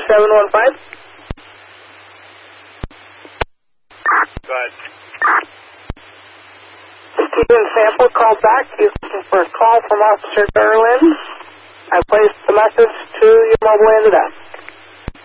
2715. Go ahead. Stephen Sample called back. He's looking for a call from Officer Derlin. I placed the message to your mobile into that.